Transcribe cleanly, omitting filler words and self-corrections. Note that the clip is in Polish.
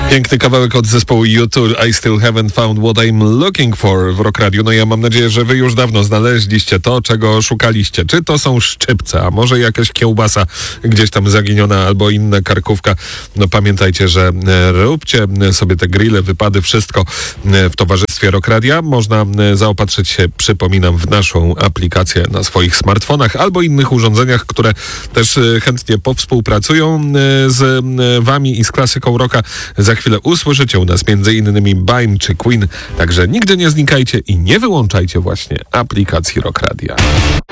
Piękny kawałek od zespołu U2, I Still Haven't Found What I'm Looking For w Rock Radio. No ja mam nadzieję, że wy już dawno znaleźliście to, czego szukaliście. Czy to są szczypce, a może jakaś kiełbasa gdzieś tam zaginiona, albo inna karkówka. No pamiętajcie, że róbcie sobie te grille, wypady, wszystko w towarzystwie Rock Radia. Można zaopatrzyć się, przypominam, w naszą aplikację na swoich smartfonach albo innych urządzeniach, które też chętnie powspółpracują z wami i z klasyką rocka. Za chwilę usłyszycie u nas m.in. Baim czy Queen, także nigdy nie znikajcie i nie wyłączajcie właśnie aplikacji Rock Radia.